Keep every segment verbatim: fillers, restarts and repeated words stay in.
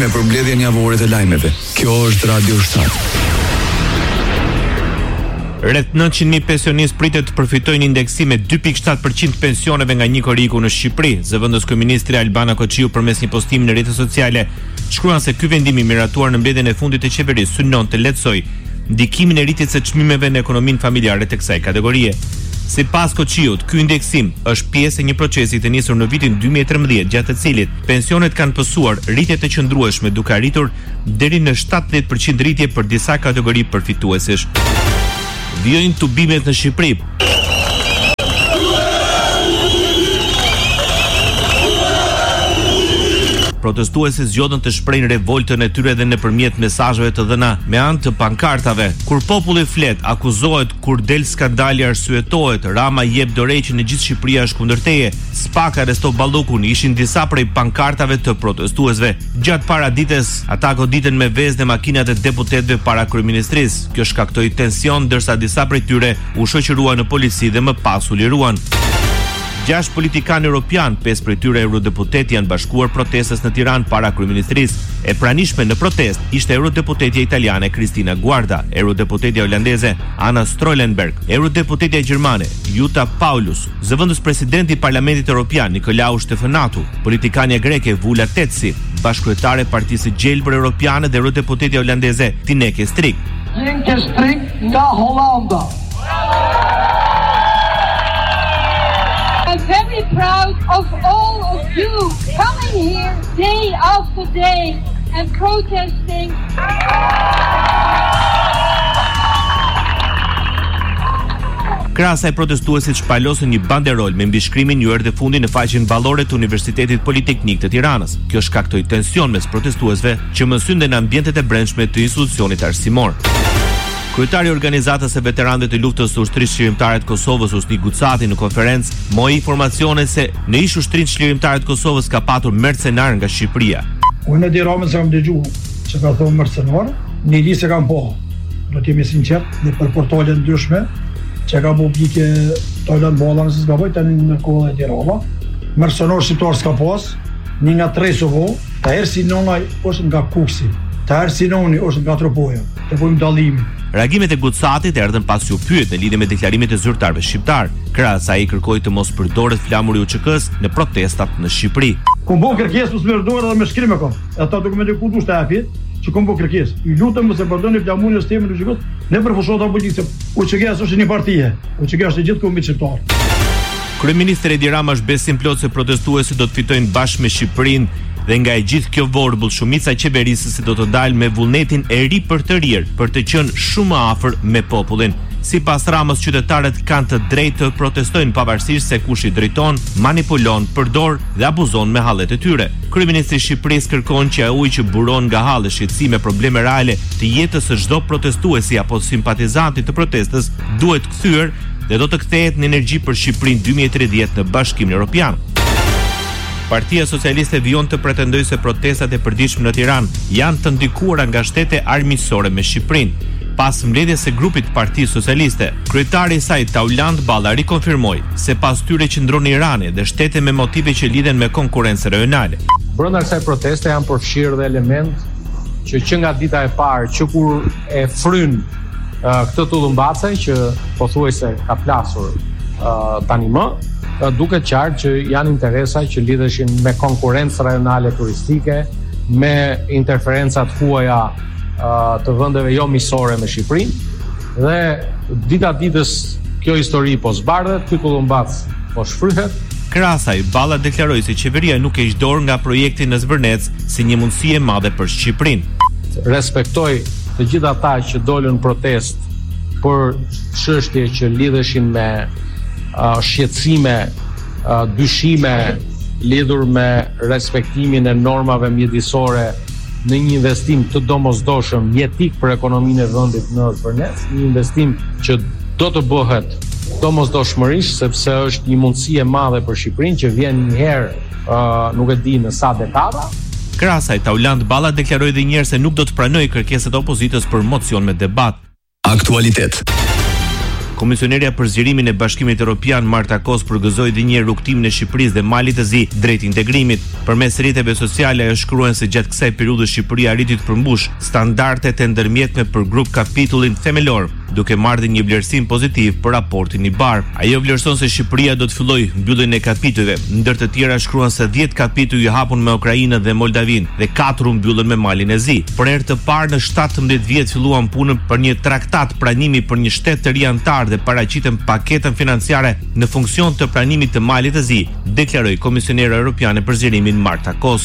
me përmbledhjen javore të lajmeve. Kjo është Radio shtat. Rreth nëntëqind mijë pensionistë pritet të përfitojnë indeksim me dy pikë shtat përqind pensioneve nga një koriku në Shqipëri. Zëvendës kryeministri Albana Koçiu përmes një postimi në rrjetet sociale shkruan se ky vendim i miratuar në mbledhjen e fundit të qeverisë synon të lehtësoj ndikimin e rritjes së çmimeve në ekonominë familjare të kësaj kategorie. Sipas Koçiut, ky indeksim është pjesë e një procesi të nisur në vitin dy mijë e trembëdhjetë, gjatë të cilit pensionet kanë pësuar rritje të qëndrueshme duke arritur deri në shtatëdhjetë përqind rritje për disa kategori përfituesish. Vijojnë tubimet në Shqipëri. Protestuesit zgjodhen të shprehin revoltën e tyre dhe nëpërmjet mesazheve të dhëna me anë të pankartave. Kur populli flet, akuzohet, kur del skandali arsyetohet, Rama jep dorë që në gjithë Shqipëria është kundër teje. Spak arrestoi Ballukun, ishin disa prej pankartave të protestuesve. Gjatë paradites, ata goditen me vezë dhe makinat e deputetëve para kryeministrisë. Kjo shkaktoi tension, ndërsa disa prej tyre u shoqëruan në polici dhe më pas u liruan. Gjashtë politikanë europian, pesë prej tyre eurodeputet janë bashkuar protestës në Tiranë para kryeministrisë. E pranishme në protestë ishte eurodeputetja italiane Cristina Guarda, eurodeputetja holandeze Anna Strolenberg, eurodeputetja gjermane Jutta Paulus, zëvendës presidenti i Parlamentit Evropian Nikolaou Stefanatu, politikania greke Vula Tetsi, bashkëkryetare e Partisë Gjelbër Europiane dhe eurodeputetja holandeze Tineke Strik. Tineke Strik nga Holanda. I'm very proud of all of you coming here day after day and protesting. Krahasaj protestuesit shpalosën një banderol me mbishkrimin "Ju erdhe fundi" në faqen vallore të Universitetit Politeknik të Tiranës. Kjo shkaktoi tension mes protestuesve që mësyn në ambientet e brendshme të institucionit arsimor. Kryetari i organizatës së veteranëve të luftës së ushtrisë çlirimtare të Kosovës, Usni Gucati, në konferencë moi informacione se në ish ushtrinë çlirimtare të Kosovës ka patur mercenar nga Shqipëria. Unë di Ramën se kam dëgjuar që ka thonë mercenar, një di se kam po. Do të jemi sinqert, në për portale ndryshme, që ka publike Tolan Bolla, nëse s'ka bëjt tani në kohën e Tiranës. Mercenar shqiptar s'ka pas, një nga tre sovo, ta herë Sinonaj është nga Kuksi, ta herë Sinoni është nga Tropoja. Të bëjmë dallimin. Reagimet e Gucatit erdhën pas u pyet në lidhje me deklarimet e zyrtarëve shqiptar. Krahas ai kërkoi të mos përdoret flamuri U Ç K-s në protestat në Shqipëri. Ku bën kërkesë mos më dorë dhe me shkrim e kam. Ata dokumente ku duhet të hapi, që ku bën kërkesë. Ju lutem mos e përdorni flamurin e sistemit U Ç K-s, ne për fushat apo policie. U Ç K-s është një parti. U Ç K është gjithë kombit shqiptar. Kryeministri Edi Rama është besim plot se protestuesit do të fitojnë bashkë me Shqipërinë dhe nga e gjithë kjo vorbull shumica e qeverisë se do të dalë me vullnetin e ri për të rirë, për të qenë shumë afër me popullin. Sipas Ramës, qytetarët kanë të drejtë të protestojnë pavarësisht se kush i drejton, manipulon, përdor dhe abuzon me hallet e tyre. Kryeministri i Shqipërisë kërkon që ai ujë që buron nga halli shqetësi me probleme reale të jetës së çdo protestuesi apo simpatizanti të protestës duhet kthyer dhe do të kthehet në energji për Shqipërinë dy mijë e tridhjetë në Bashkimin Evropian. Partia Socialiste vijon të pretendojë se protestat e përditshme në Tiranë janë të ndikuara nga shtete armiqësore me Shqipërinë. Pas mbledhjes së grupit të Partisë Socialiste, kryetari i saj Tauland Balla rikonfirmoi se pas tyre qëndron Irani dhe shtete me motive që lidhen me konkurrencë rajonale. Brenda kësaj proteste janë përfshirë dhe element që që nga dita e parë, që kur e fryn uh, këtë tullumbace që pothuajse ka plasur uh, tani më, duket qartë që janë interesa që lidheshin me konkurrencë rajonale turistike, me interferencat huaja uh, të vendeve jo miqësore me Shqipërinë dhe dita ditës kjo histori po zbardhet, ky tullumbac po shfryhet. Krahasaj, Balla deklaroi se qeveria nuk e heq dorë nga projekti në Zvërnec si një mundësi e madhe për Shqipërinë. Respektoj të gjithë ata që dolën protest për çështje që lidheshin me Uh, shqetësime, uh, dyshime lidhur me respektimin e normave mjedisore në një investim të domosdoshëm jetik për ekonominë e vendit në Zvërnec, një investim që do të bëhet domosdoshmërisht sepse është një mundësi e madhe për Shqipërinë që vjen një herë uh, nuk e di në sa dekada. Krahasaj, Tauland Balla deklaroi edhe një herë se nuk do të pranojë kërkesat e opozitës për mocion me debat. Aktualitet. Komisionerja për zgjerimin e Bashkimit Evropian Marta Kos përgëzoi edhe një herë rrugtimin e Shqipërisë dhe Malit të Zi drejt integrimit. Përmes rrjeteve sociale ajo shkruan se gjatë kësaj periudhe Shqipëria arriti të përmbush standardet e ndërmjetme për grup kapitullin themelor, duke marrë një vlerësim pozitiv për raportin i bar. Ajo vlerëson se Shqipëria do të fillojë mbylljen e kapitujve, ndër të tjera shkruan se dhjetë kapituj u hapun me Ukrainën dhe Moldavin dhe katër u mbyllën me Malin e Zi. Për herë të parë në shtatëmbëdhjetë vjet filluan punën për një traktat pranimi për një shtet të ri antar dhe paraqitën paketën financiare në funksion të pranimit të Malit të Zi, deklaroi Komisionera Evropiane për zgjerimin Marta Kos.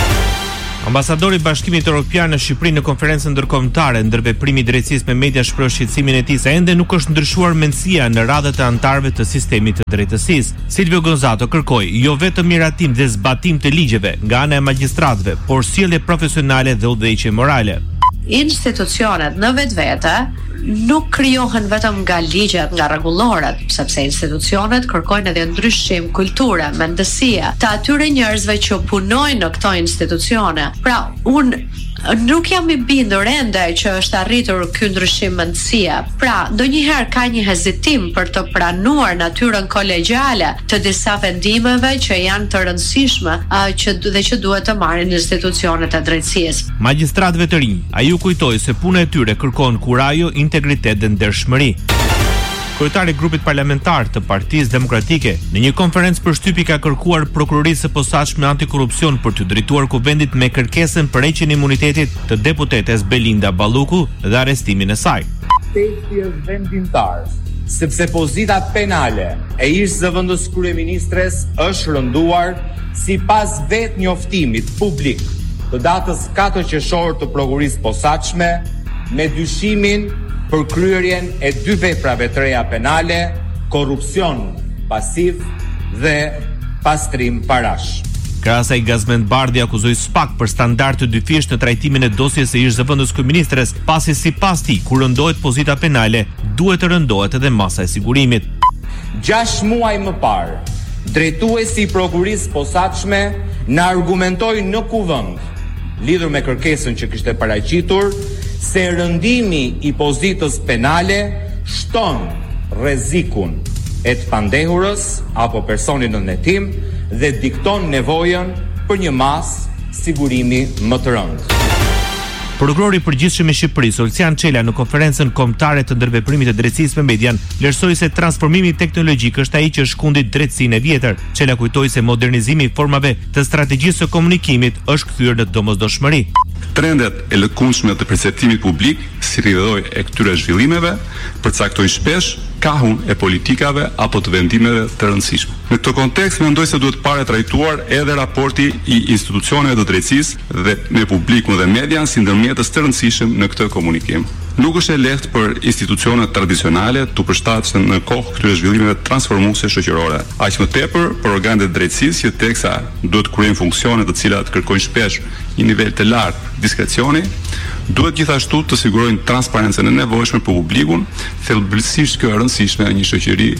Ambasadori i Bashkimit Evropian në Shqipëri në konferencën ndërkombëtare ndër veprimi i drejtësisë me media shpreh shqetësimin e tij se ende nuk është ndryshuar mendësia në radhët e anëtarëve të sistemit të drejtësisë. Silvio Gonzato kërkoi jo vetëm miratim dhe zbatim të ligjeve nga ana e magjistratëve, por sjellje profesionale dhe udhëheqje morale. Institucionet në vetvete nuk krijohen vetëm nga ligjet, nga rregulloret, sepse institucionet kërkojnë edhe ndryshim kulture, mendësie të atyre njerëzve që punojnë në këto institucione. Pra, unë nuk jam i bindur ende që është arritur ky ndryshim mendësie. Pra, ndonjëherë ka një hezitim për të pranuar natyrën kolegjiale të disa vendimeve që janë të rëndësishme uh, që dhe që duhet të marrin institucionet e drejtësisë. Magjistratëve të rinj, ai u kujtoi se puna e tyre kërkon kurajo, integritet dhe ndershmëri. Kryetari i grupit parlamentar të Partisë Demokratike në një konferencë përshtypi ka kërkuar prokurorisë së posaçme antikorrupsion për të drejtuar kuvendit me kërkesën për heqjen e imunitetit të deputetes Belinda Balluku dhe arrestimin e saj. Teksti është vendimtar, sepse pozita penale e ish zëvendës kryeministres është rënduar sipas vetë njoftimit publik të datës katër qershor të prokurorisë posaçme me dyshimin për kryerjen e dy veprave të reja penale, korrupsion pasiv dhe pastrim parash. Krahasaj Gazmend Bardhi akuzoi SPAK për standard të dyfish në trajtimin e dosjes së ish zëvendës kryeministres, pasi sipas tij kur rëndohet pozita penale, duhet të rëndohet edhe masa e sigurimit. Gjashtë muaj më parë, drejtuesi i prokurorisë posaçme na argumentoi në kuvend lidhur me kërkesën që kishte paraqitur se rëndimi i pozitës penale shton rrezikun e të pandehurës apo personin në ndërtim dhe dikton nevojën për një masë sigurimi më të rëndë. Prokurori i përgjithshëm i Shqipërisë, Olcian Çela, në konferencën kombëtare të ndërveprimit të drejtësisë me median, vlerësoi se transformimi teknologjik është ai që shkundi drejtësinë e vjetër. Çela kujtoi se modernizimi i formave të strategjisë së komunikimit është kthyer në domosdoshmëri. Trendet e lëkundshme të perceptimit publik, si rrjedhoj e këtyre zhvillimeve, përcaktojnë shpesh kahun e politikave apo të vendimeve të rëndësishme. Në këtë kontekst mendoj se duhet parë trajtuar edhe raporti i institucioneve të drejtësisë dhe me publikun dhe median si ndërmjetës të rëndësishëm në këtë komunikim. Nuk është e lehtë për institucionet tradicionale të përshtatshme në kohë këtyre zhvillimeve transformuese shoqërore. Aq më tepër për organet e drejtësisë që teksa duhet kryejnë funksione të cilat kërkojnë shpesh një nivel të lartë diskrecioni, duhet gjithashtu të sigurojnë transparencën e nevojshme për publikun, thelbësisht kjo e rëndësishme në një shoqëri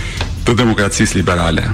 të demokracisë liberale.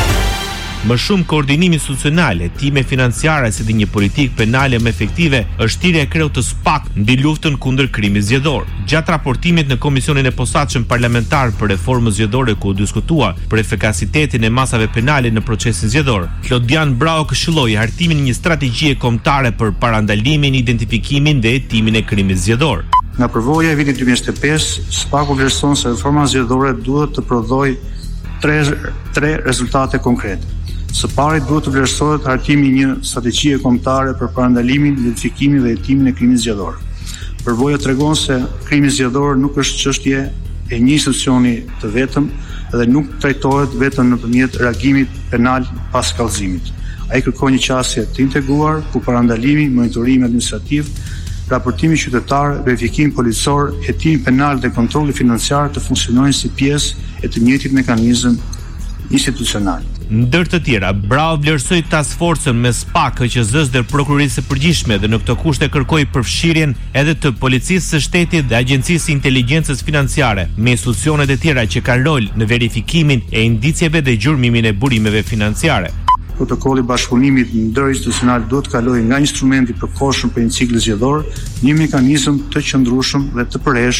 Më shumë koordinim institucional, time financiare si dhe një politikë penale më efektive është thirrja e kreut të SPAK mbi luftën kundër krimit zgjedhor. Gjatë raportimit në Komisionin e Posaçëm Parlamentar për Reformën Zgjedhore ku u diskutua për efikasitetin e masave penale në procesin zgjedhor, Klodian Brau këshilloi hartimin e një strategjie kombëtare për parandalimin, identifikimin dhe hetimin e krimit zgjedhor. Nga përvoja e vitit dy mijë e pesë, SPAK u vlerëson se reforma zgjedhore duhet të prodhojë tre tre rezultate konkrete. Së pari duhet të vlerësohet hartimi i një strategjie kombëtare për parandalimin, identifikimin dhe hetimin e krimit zgjedhor. Përvoja tregon se krimi zgjedhor nuk është çështje e një institucioni të vetëm dhe nuk trajtohet vetëm nëpërmjet reagimit penal pas kallëzimit. Ai kërkon një qasje të integruar ku parandalimi, monitorimi administrativ, raportimi qytetar, verifikimi policor, hetimi penal dhe kontrolli financiar të funksionojnë si pjesë e të njëjtit mekanizëm institucional. Ndër të tjera, Brau vlerësoi task forcën me SPAK, K Q Z-s dhe prokurorisë së përgjithshme dhe në këtë kushte kërkoi përfshirjen edhe të policisë së shtetit dhe agjencisë së inteligjencës financiare me institucionet e tjera që kanë rol në verifikimin e indicjeve dhe gjurmimin e burimeve financiare. Protokolli i bashkëpunimit ndërinstitucional duhet të kalojë nga instrumenti i përkohshëm për një cikël zgjedhor, një mekanizëm të qëndrueshëm dhe të përhershëm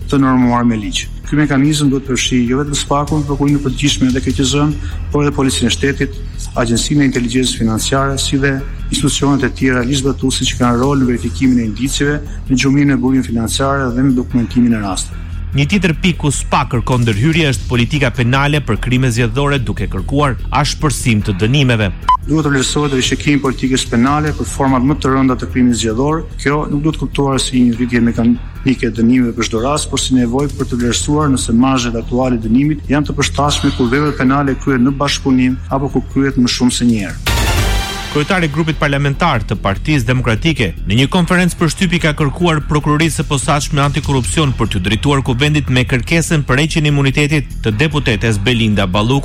të normuar me ligj. Ky mekanizëm duhet të përfshijë jo vetëm SPAK-un, Prokurorinë e Përgjithshme dhe K Q Z-n, por edhe Policinë e Shtetit, Agjencinë e Inteligjencës Financiare, si dhe institucionet e tjera ligjbatuese që kanë rol në verifikimin e indiceve, në gjumimin e burimeve financiare dhe në dokumentimin e rasteve. Një tjetër pikë ku SPAK kërkon ndërhyrje është politika penale për krime zgjedhore, duke kërkuar ashpërsim të dënimeve. Duhet të vlerësohet rishikimi i politikës penale për format më të rënda të krimit zgjedhor. Kjo nuk duhet kuptuar si një rritje mekanike e dënimeve për çdo rast, por si nevojë për të vlerësuar nëse marrëzhet aktuale të dënimit janë të përshtatshme kur veprat penale kryhet në bashkëpunim apo kur kryhet më shumë se një herë. Kryetari i grupit parlamentar të Partisë Demokratike në një konferencë përshtypje ka kërkuar prokurorisë së posaçme antikorrupsion për të drejtuar kuvendit me kërkesën për heqjen e imunitetit të deputetes Belinda Balluku